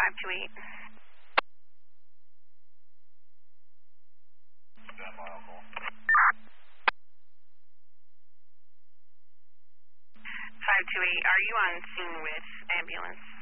528. 528, are you on scene with ambulance?